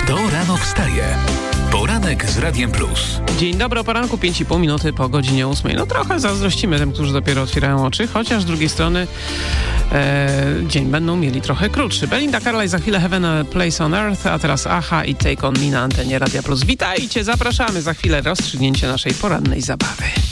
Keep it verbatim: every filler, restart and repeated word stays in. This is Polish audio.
Kto rano wstaje? Poranek z Radiem Plus. Dzień dobry, o poranku, pięć i pół minuty po godzinie ósmej. No trochę zazdrościmy tym, którzy dopiero otwierają oczy, chociaż z drugiej strony e, dzień będą mieli trochę krótszy. Belinda Carlisle za chwilę Heaven a Place on Earth, a teraz Aha i Take on Me na antenie Radia Plus. Witajcie, zapraszamy za chwilę rozstrzygnięcie naszej porannej zabawy.